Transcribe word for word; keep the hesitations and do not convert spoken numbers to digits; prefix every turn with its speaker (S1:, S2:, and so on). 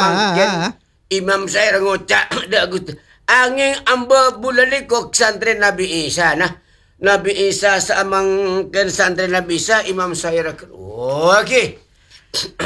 S1: Angin Imam saya ngocak dak gut. Angin amba bulali kok santren Nabi Isa nah. Nabi Isa samang ken santren Nabi Isa Imam saya. Oh, okey.